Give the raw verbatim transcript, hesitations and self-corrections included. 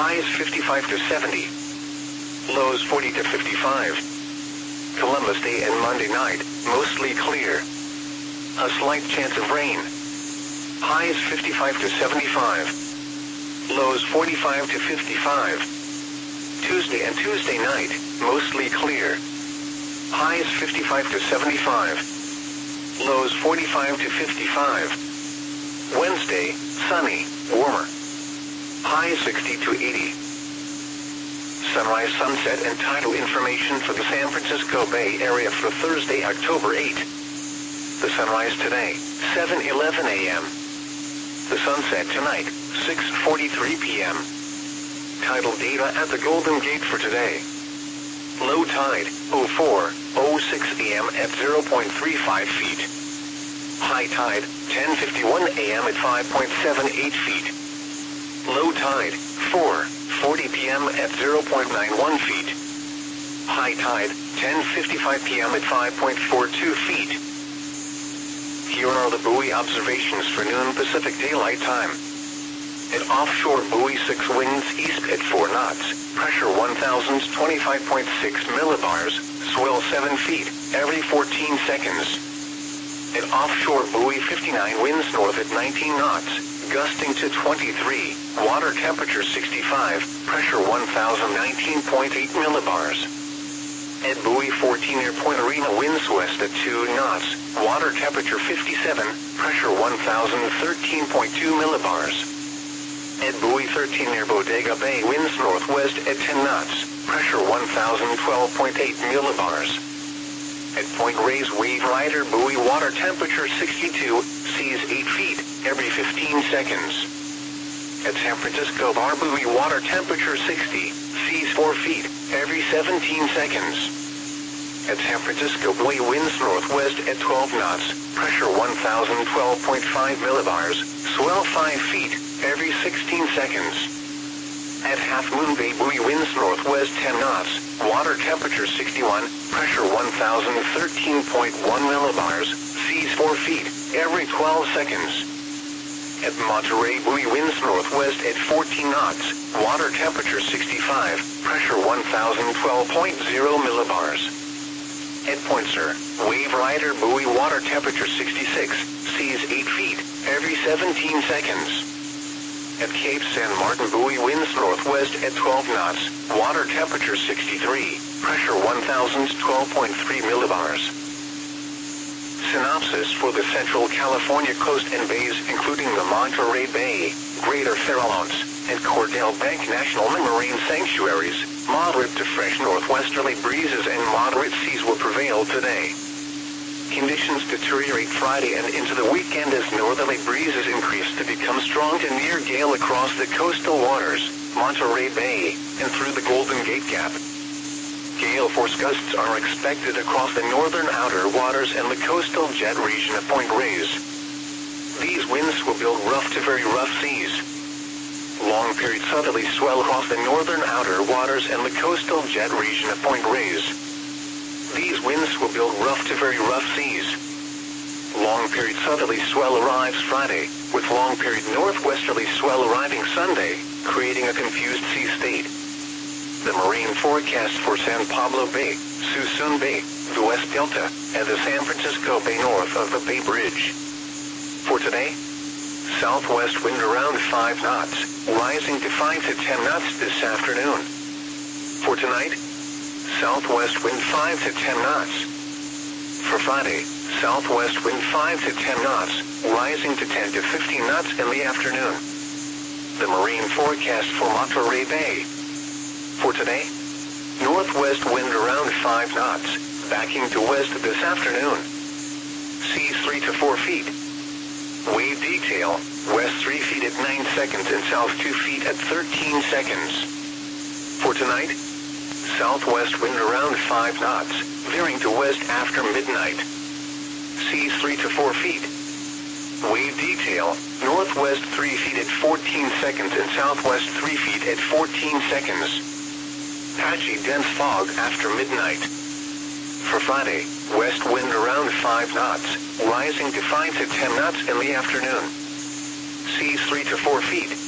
highs fifty-five to seventy. Lows forty to fifty-five. Columbus Day and Monday night, mostly clear. A slight chance of rain. Highs fifty-five to seventy-five. Lows forty-five to fifty-five. Tuesday and Tuesday night, mostly clear. Highs fifty-five to seventy-five. Lows forty-five to fifty-five. Wednesday, sunny, warmer. Highs sixty to eighty. Sunrise, sunset, and tidal information for the San Francisco Bay Area for Thursday, October eighth. The sunrise today, seven eleven a m The sunset tonight, six forty-three p m Tidal data at the Golden Gate for today. Low tide, oh four oh six a m at zero point three five feet. High tide, ten fifty-one a m at five point seven eight feet. Low tide, four forty p m at zero point nine one feet. High tide, ten fifty-five p m at five point four two feet. Here are the buoy observations for noon Pacific Daylight Time. At offshore buoy six, winds east at four knots, pressure one thousand twenty-five point six millibars, swell seven feet, every fourteen seconds. At offshore buoy fifty-nine, winds north at nineteen knots, gusting to twenty-three, water temperature sixty-five, pressure one thousand nineteen point eight millibars. At buoy fourteen, near Point Arena, winds west at two knots, water temperature fifty-seven, pressure one thousand thirteen point two millibars. At buoy thirteen, near Bodega Bay, winds northwest at ten knots, pressure one thousand twelve point eight millibars. At Point Reyes, Wave Rider buoy, water temperature sixty-two, seas eight feet, every fifteen seconds. At San Francisco Bar buoy, water temperature sixty, seas four feet, every seventeen seconds. At San Francisco buoy, winds northwest at twelve knots, pressure one thousand twelve point five millibars, swell five feet, every sixteen seconds. At Half Moon Bay buoy, winds northwest ten knots, water temperature sixty-one, pressure one thousand thirteen point one millibars, seas four feet, every twelve seconds. At Monterey buoy, winds northwest at fourteen knots, water temperature sixty-five, pressure one thousand twelve point zero millibars. At Point Sur, Wave Rider buoy, water temperature sixty-six, seas eight feet, every seventeen seconds. At Cape San Martin buoy, winds northwest at twelve knots, water temperature sixty-three, pressure one thousand twelve point three millibars. Synopsis for the Central California coast and bays, including the Monterey Bay, Greater Farallones, and Cordell Bank National Marine Sanctuaries. Moderate to fresh northwesterly breezes and moderate seas will prevail today. Conditions deteriorate Friday and into the weekend as northerly breezes increase to become strong to near gale across the coastal waters, Monterey Bay, and through the Golden Gate Gap. Gale force gusts are expected across the northern outer waters and the coastal jet region of Point Reyes. These winds will build rough to very rough seas. Long-period southerly swell across the northern outer waters and the coastal jet region of Point Reyes. These winds will build rough to very rough seas. Long-period southerly swell arrives Friday, with long-period northwesterly swell arriving Sunday, creating a confused sea state. The marine forecast for San Pablo Bay, Suisun Bay, the West Delta, and the San Francisco Bay north of the Bay Bridge. For today, southwest wind around five knots, rising to five to ten knots this afternoon. For tonight, southwest wind five to ten knots. For Friday, southwest wind five to ten knots, rising to ten to fifteen knots in the afternoon. The marine forecast for Monterey Bay. For today, northwest wind around five knots, backing to west this afternoon. Seas three to four feet. Wave detail, west three feet at nine seconds and south two feet at thirteen seconds. For tonight, southwest wind around five knots, veering to west after midnight. Seas three to four feet. Wave detail, northwest three feet at fourteen seconds and southwest three feet at fourteen seconds. Patchy dense fog after midnight. For Friday, west wind around five knots, rising to five to ten knots in the afternoon. Seas three to four feet.